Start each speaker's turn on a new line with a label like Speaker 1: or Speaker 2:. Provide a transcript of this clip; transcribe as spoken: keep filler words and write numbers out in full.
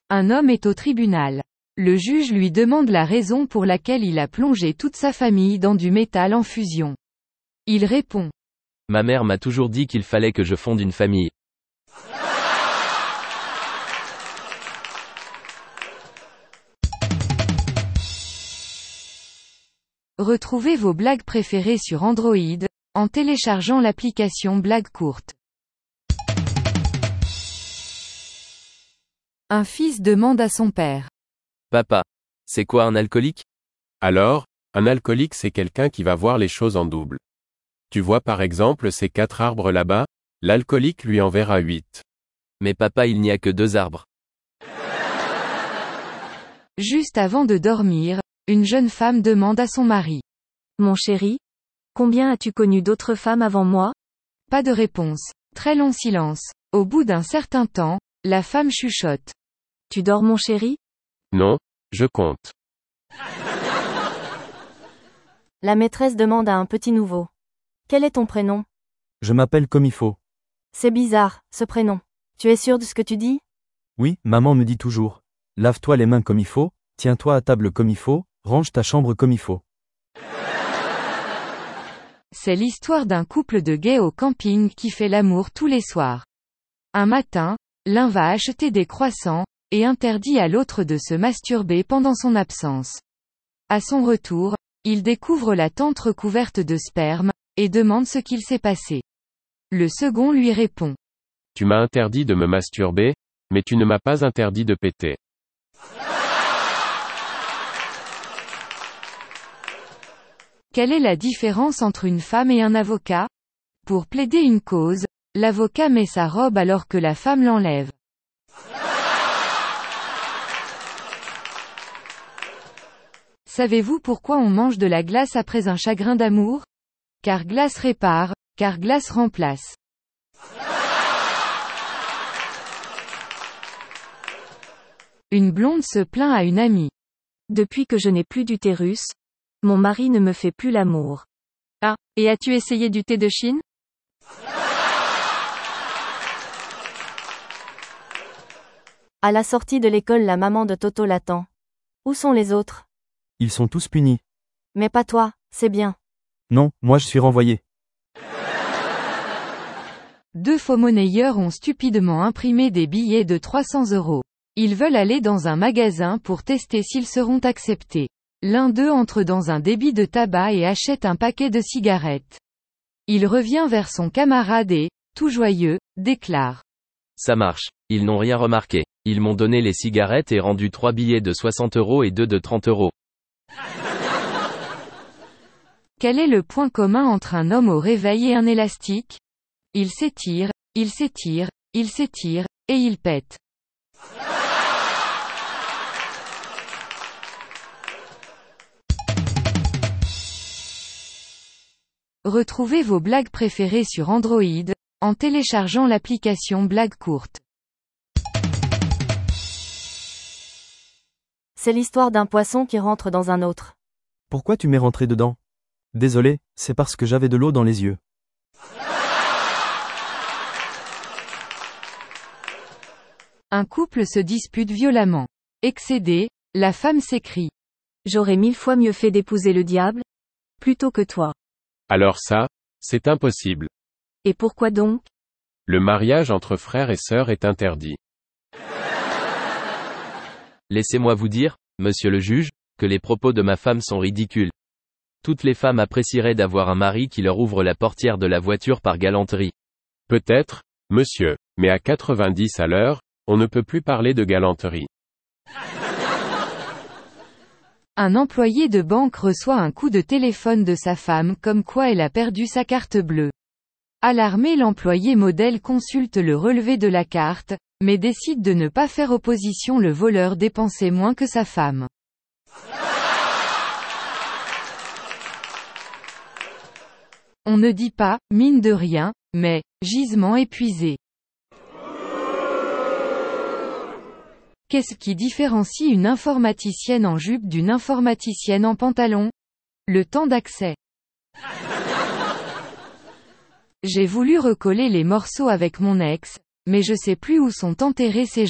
Speaker 1: Un homme est au tribunal. Le juge lui demande la raison pour laquelle il a plongé toute sa famille dans du métal en fusion. Il répond.
Speaker 2: Ma mère m'a toujours dit qu'il fallait que je fonde une famille.
Speaker 1: Retrouvez vos blagues préférées sur Android, en téléchargeant l'application Blagues courtes. Un fils demande à son père.
Speaker 2: Papa, c'est quoi un alcoolique?
Speaker 3: Alors, un alcoolique c'est quelqu'un qui va voir les choses en double. Tu vois par exemple ces quatre arbres là-bas, l'alcoolique lui en verra huit.
Speaker 2: Mais papa, il n'y a que deux arbres.
Speaker 1: Juste avant de dormir, une jeune femme demande à son mari.
Speaker 4: Mon chéri, combien as-tu connu d'autres femmes avant moi?
Speaker 1: Pas de réponse. Très long silence. Au bout d'un certain temps, la femme chuchote.
Speaker 4: Tu dors mon chéri?
Speaker 3: Non, je compte.
Speaker 4: La maîtresse demande à un petit nouveau. Quel est ton prénom?
Speaker 5: Je m'appelle comme il faut.
Speaker 4: C'est bizarre, ce prénom. Tu es sûr de ce que tu dis?
Speaker 5: Oui, maman me dit toujours. Lave-toi les mains comme il faut, tiens-toi à table comme il faut, range ta chambre comme il faut.
Speaker 1: C'est l'histoire d'un couple de gays au camping qui fait l'amour tous les soirs. Un matin, l'un va acheter des croissants, et interdit à l'autre de se masturber pendant son absence. À son retour, il découvre la tente recouverte de sperme, et demande ce qu'il s'est passé. Le second lui répond.
Speaker 3: Tu m'as interdit de me masturber, mais tu ne m'as pas interdit de péter.
Speaker 1: Quelle est la différence entre une femme et un avocat? Pour plaider une cause, l'avocat met sa robe alors que la femme l'enlève. Savez-vous pourquoi on mange de la glace après un chagrin d'amour? Car glace répare, car glace remplace. Une blonde se plaint à une amie.
Speaker 4: Depuis que je n'ai plus d'utérus, mon mari ne me fait plus l'amour.
Speaker 1: Ah, et as-tu essayé du thé de Chine?
Speaker 4: À la sortie de l'école, la maman de Toto l'attend. Où sont les autres?
Speaker 5: Ils sont tous punis.
Speaker 4: Mais pas toi, c'est bien.
Speaker 5: Non, moi je suis renvoyé.
Speaker 1: Deux faux monnayeurs ont stupidement imprimé des billets de trois cents euros. Ils veulent aller dans un magasin pour tester s'ils seront acceptés. L'un d'eux entre dans un débit de tabac et achète un paquet de cigarettes. Il revient vers son camarade et, tout joyeux, déclare.
Speaker 2: Ça marche. Ils n'ont rien remarqué. Ils m'ont donné les cigarettes et rendu trois billets de soixante euros et deux de trente euros.
Speaker 1: Quel est le point commun entre un homme au réveil et un élastique? Il s'étire, il s'étire, il s'étire, et il pète. Retrouvez vos blagues préférées sur Android, en téléchargeant l'application Blagues courtes.
Speaker 4: C'est l'histoire d'un poisson qui rentre dans un autre.
Speaker 5: Pourquoi tu m'es rentré dedans? Désolé, c'est parce que j'avais de l'eau dans les yeux.
Speaker 1: Un couple se dispute violemment. Excédée, la femme s'écrie.
Speaker 4: J'aurais mille fois mieux fait d'épouser le diable, plutôt que toi.
Speaker 3: Alors ça, c'est impossible.
Speaker 4: Et pourquoi donc?
Speaker 3: Le mariage entre frères et sœurs est interdit.
Speaker 2: Laissez-moi vous dire, monsieur le juge, que les propos de ma femme sont ridicules. Toutes les femmes apprécieraient d'avoir un mari qui leur ouvre la portière de la voiture par galanterie.
Speaker 3: Peut-être, monsieur, mais à quatre-vingt-dix à l'heure, on ne peut plus parler de galanterie.
Speaker 1: Un employé de banque reçoit un coup de téléphone de sa femme comme quoi elle a perdu sa carte bleue. Alarmé, l'employé modèle consulte le relevé de la carte, mais décide de ne pas faire opposition. Le voleur dépensait moins que sa femme. On ne dit pas, mine de rien, mais, gisement épuisé. Qu'est-ce qui différencie une informaticienne en jupe d'une informaticienne en pantalon? Le temps d'accès. J'ai voulu recoller les morceaux avec mon ex, mais je sais plus où sont enterrés ces